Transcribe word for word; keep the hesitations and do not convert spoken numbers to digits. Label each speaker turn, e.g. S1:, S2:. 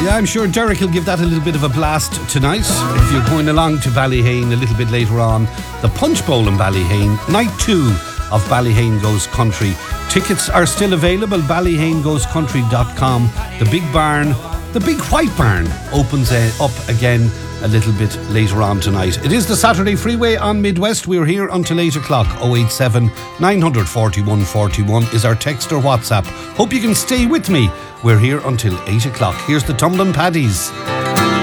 S1: Yeah, I'm sure Derek will give that a little bit of a blast tonight. If you're going along to Ballyhane a little bit later on, the Punch Bowl in Ballyhane, night two of Ballyhane Goes Country. Tickets are still available, ballyhane goes country dot com. The big barn, the big white barn, opens uh, up again a little bit later on tonight. It is the Saturday Freeway on Midwest. We're here until eight o'clock. oh eight seven, nine four one, four one is our text or WhatsApp. Hope you can stay with me. We're here until eight o'clock. Here's the Tumbling Paddies.